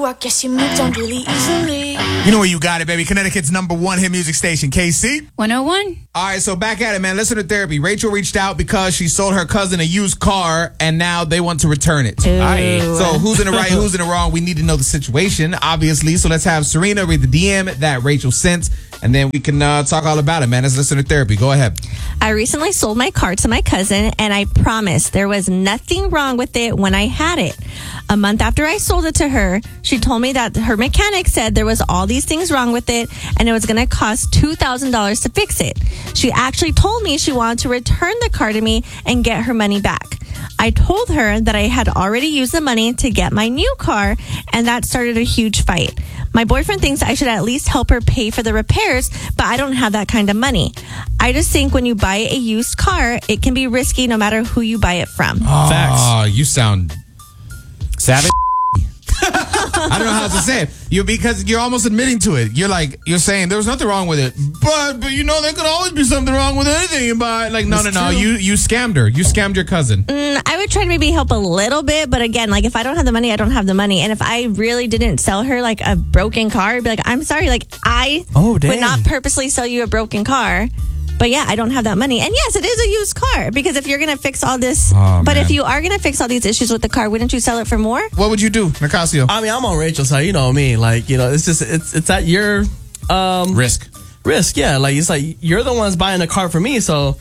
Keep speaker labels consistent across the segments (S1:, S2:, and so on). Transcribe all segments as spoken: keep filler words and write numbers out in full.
S1: work, yes, you moved on really easily.
S2: You know where you got it, baby. Connecticut's number one hit music station, K C.
S3: one oh one.
S2: All right, so back at it, man. Listen to therapy. Rachel reached out because she sold her cousin a used car, and now they want to return it.
S3: Aye.
S2: So who's in the right, who's in the wrong? We need to know the situation, obviously. So let's have Serena read the D M that Rachel sent, and then we can uh, talk all about it, man. Let's listen to therapy. Go ahead.
S4: I recently sold my car to my cousin, and I promised there was nothing wrong with it when I had it. A month after I sold it to her, she told me that her mechanic said there was all these things wrong with it, and it was going to cost two thousand dollars to fix it. She actually told me she wanted to return the car to me and get her money back. I told her that I had already used the money to get my new car, and that started a huge fight. My boyfriend thinks I should at least help her pay for the repairs, but I don't have that kind of money. I just think when you buy a used car, it can be risky no matter who you buy it from.
S2: Oh,
S5: Facts.
S2: you sound
S5: Savage.
S2: I don't know how to say it. You because you're almost admitting to it. You're like you're saying there was nothing wrong with it, but but you know there could always be something wrong with anything you buy. Like no
S5: That's
S2: no no,
S5: true.
S2: you you scammed her. You scammed your cousin.
S4: Mm, I would try to maybe help a little bit, but again, like if I don't have the money, I don't have the money. And if I really didn't sell her like a broken car, I'd be like, I'm sorry, like I
S5: Oh,
S4: would
S5: dang.
S4: not purposely sell you a broken car. But yeah, I don't have that money. And yes, it is a used car because if you're going to fix all this,
S2: Oh,
S4: but
S2: man.
S4: if you are going to fix all these issues with the car, wouldn't you sell it for more?
S2: What would you do, Nicasio?
S5: I mean, I'm on Rachel's side. You know me. Like, you know, it's just it's it's at your um,
S2: Risk.
S5: risk. Yeah, like it's like you're the ones buying a car for me. So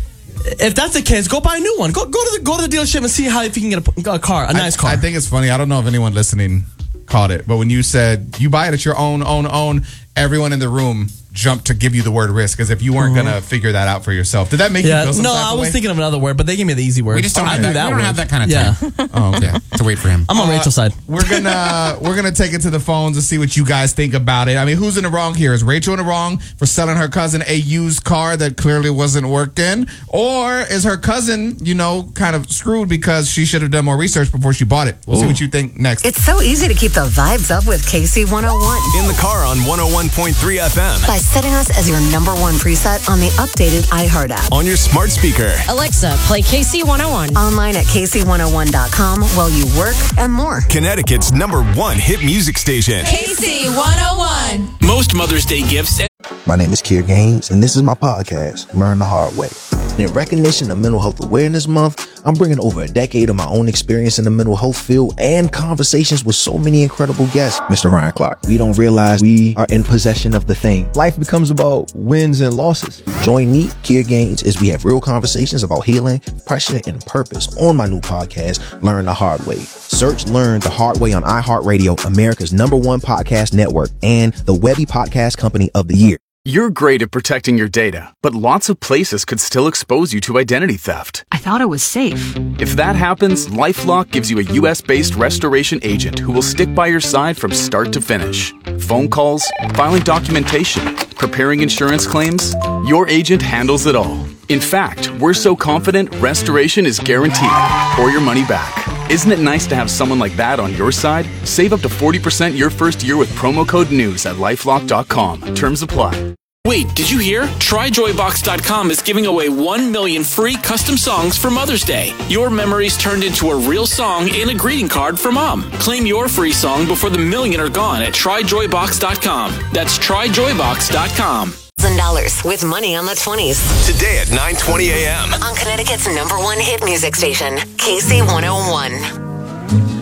S5: if that's the case, go buy a new one. Go go to the go to the dealership and see how if you can get a, a car, a nice
S2: I,
S5: car.
S2: I think it's funny. I don't know if anyone listening caught it, but when you said you buy it at your own own own, everyone in the room jumped to give you the word risk as if you weren't
S5: Mhm.
S2: gonna figure that out for yourself. Did that make
S5: yeah,
S2: you feel some
S5: no,
S2: type
S5: I
S2: of
S5: was
S2: way?
S5: thinking of another word, but they gave me the easy word.
S6: We just don't,
S5: I
S6: have,
S5: knew
S6: that, we don't
S5: word.
S6: have that kind of
S5: Yeah.
S6: time
S2: Oh, okay.
S6: to wait for him.
S5: I'm on
S2: Uh,
S5: Rachel's side.
S2: We're gonna we're gonna take it to the phones and see what you guys think about it. I mean, who's in the wrong here? Is Rachel in the wrong for selling her cousin a used car that clearly wasn't working, or is her cousin, you know, kind of screwed because she should have done more research before she bought it? We'll see what you think next.
S7: It's so easy to keep the vibes up with K C one oh one.
S8: In the car on one oh one point three F M.
S7: By setting us as your number one preset on the updated iHeart app.
S8: On your smart speaker.
S9: Alexa, play K C one oh one.
S7: Online at K C one oh one dot com while you work and more.
S8: Connecticut's number one hit music station.
S9: K C one oh one.
S10: Most Mother's Day gifts.
S11: My name is Kier Gaines, and this is my podcast, Learn the Hard Way. In recognition of Mental Health Awareness Month, I'm bringing over a decade of my own experience in the mental health field and conversations with so many incredible guests. Mister Ryan Clark, we don't realize we are in possession of the thing. Life becomes about wins and losses. Join me, Kier Gaines, as we have real conversations about healing, pressure, and purpose on my new podcast, Learn the Hard Way. Search Learn the Hard Way on iHeartRadio, America's number one podcast network, and the Webby Podcast Company of the Year.
S12: You're great at protecting your data, but lots of places could still expose you to identity theft.
S9: I thought it was safe.
S12: If that happens, LifeLock gives you a U S-based restoration agent who will stick by your side from start to finish. Phone calls, filing documentation, preparing insurance claims, your agent handles it all. In fact, we're so confident restoration is guaranteed or your money back. Isn't it nice to have someone like that on your side? Save up to forty percent your first year with promo code NEWS at lifelock dot com. Terms apply.
S10: Wait, did you hear? Try Joy Box dot com is giving away one million free custom songs for Mother's Day. Your memories turned into a real song and a greeting card for Mom. Claim your free song before the million are gone at Try Joy Box dot com. That's Try Joy Box dot com.
S7: Dollars with money on the twenties.
S8: Today at nine twenty A M.
S7: On Connecticut's number one hit music station, K C one oh one.